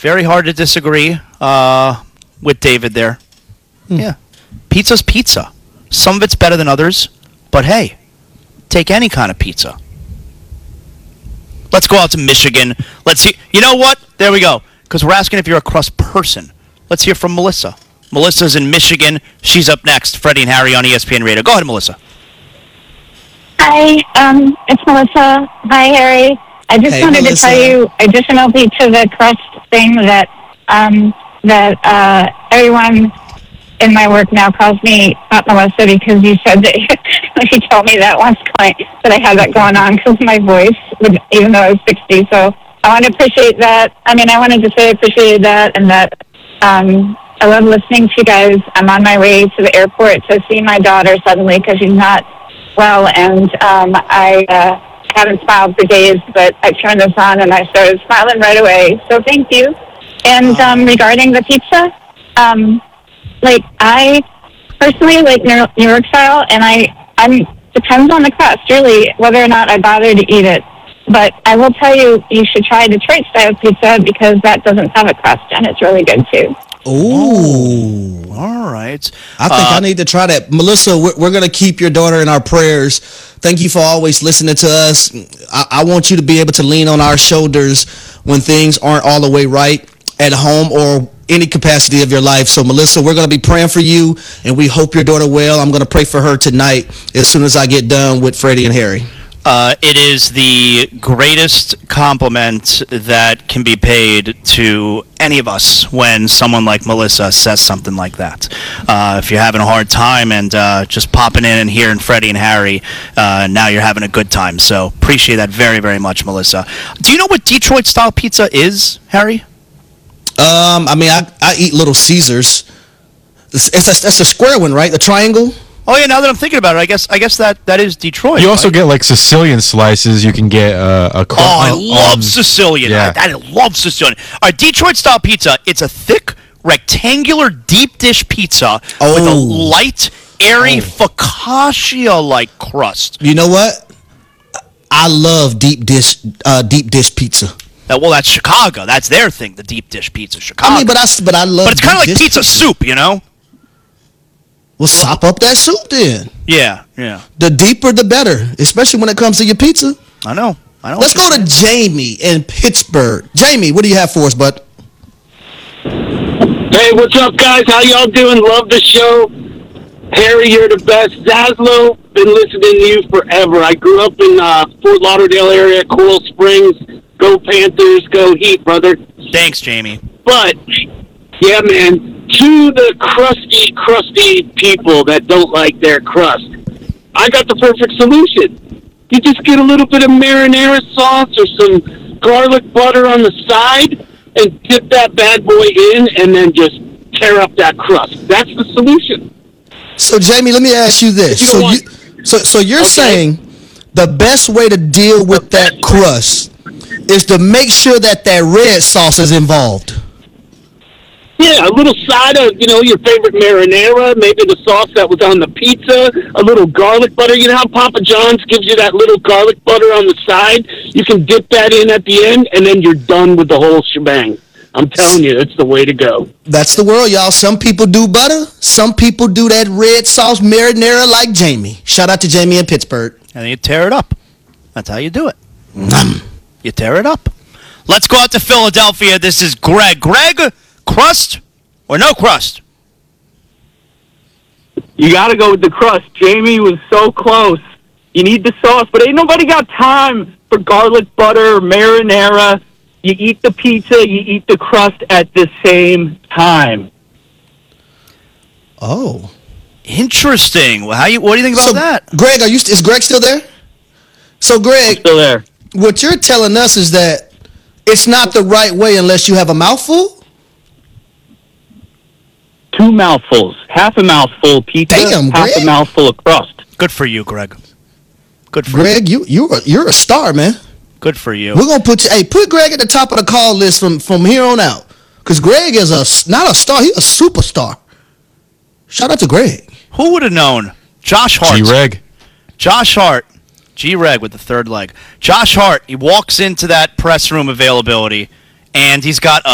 Very hard to disagree with David there. Yeah. Pizza's pizza. Some of it's better than others, but hey, take any kind of pizza. Let's go out to Michigan. Let's see. You know what? There we go. Because we're asking if you're a crust person. Let's hear from Melissa. Melissa's in Michigan. She's up next. Freddie and Harry on ESPN Radio. Go ahead, Melissa. Hi, it's Melissa. Hi, Harry. I just wanted Melissa. to tell you additionally to the crust thing that everyone in my work now calls me not Melissa because you said that you told me that once point that I had that going on because my voice, even though I was 60. So I want to appreciate that. I wanted to say I appreciated that and that I love listening to you guys. I'm on my way to the airport to see my daughter suddenly because she's not well, and I haven't smiled for days, but I turned this on and I started smiling right away. So thank you. And regarding the pizza, I personally like New York style, and I'm depends on the crust really whether or not I bother to eat it. But I will tell you, you should try Detroit style pizza because that doesn't have a crust, and it's really good too. Ooh. All right. I think I need to try that. Melissa, we're going to keep your daughter in our prayers. Thank you for always listening to us. I want you to be able to lean on our shoulders when things aren't all the way right at home or any capacity of your life. So, Melissa, we're going to be praying for you, and we hope your daughter well. I'm going to pray for her tonight as soon as I get done with Freddie and Harry. It is the greatest compliment that can be paid to any of us when someone like Melissa says something like that. If you're having a hard time and just popping in and hearing Freddie and Harry, now you're having a good time. So appreciate that very, very much, Melissa. Do you know what Detroit-style pizza is, Harry? I eat Little Caesars. That's a square one, right? The triangle? Oh yeah, now that I'm thinking about it, I guess that is Detroit. You also get like Sicilian slices. You can get a. I love Sicilian. Yeah. I love Sicilian. All right, Detroit style pizza. It's a thick, rectangular, deep dish pizza with a light, airy focaccia-like crust. You know what? I love deep dish pizza. Well, that's Chicago. That's their thing. The deep dish pizza, Chicago. But I love. But it's kind of like pizza soup, you know. Well, sop up that soup then. Yeah. The deeper, the better, especially when it comes to your pizza. I know. Let's go to Jamie in Pittsburgh. Jamie, what do you have for us, bud? Hey, what's up, guys? How y'all doing? Love the show. Harry, you're the best. Zaslow, been listening to you forever. I grew up in Fort Lauderdale area, Coral Springs. Go Panthers, go Heat, brother. Thanks, Jamie. But, yeah, man. To the crusty people that don't like their crust, I got the perfect solution. You just get a little bit of marinara sauce or some garlic butter on the side and dip that bad boy in and then just tear up that crust. That's the solution. So, Jamie, let me ask you this. So you're saying the best way to deal with that crust is to make sure that red sauce is involved. Yeah, a little side of, your favorite marinara, maybe the sauce that was on the pizza, a little garlic butter. You know how Papa John's gives you that little garlic butter on the side? You can dip that in at the end, and then you're done with the whole shebang. I'm telling you, it's the way to go. That's the world, y'all. Some people do butter. Some people do that red sauce marinara like Jamie. Shout out to Jamie in Pittsburgh. And you tear it up. That's how you do it. You tear it up. Let's go out to Philadelphia. This is Greg. Greg, crust or no crust? You got to go with the crust. Jamie was so close. You need the sauce, but ain't nobody got time for garlic butter or marinara. You eat the pizza, you eat the crust at the same time. Oh. Interesting. Well, what do you think about that? Greg, is Greg still there? So, Greg, I'm still there. What you're telling us is that it's not the right way unless you have a mouthful? 2 mouthfuls. Half a mouthful pizza, Damn, half Greg. a mouthful of crust. Good for you, Greg. Good for Greg, you. you're a star, man. Good for you. We're gonna put Greg at the top of the call list from here on out, because Greg is not a star, he's a superstar. Shout out to Greg. Who would have known? Josh Hart. G-Reg. Josh Hart. G-Reg with the third leg. Josh Hart. He walks into that press room availability, and he's got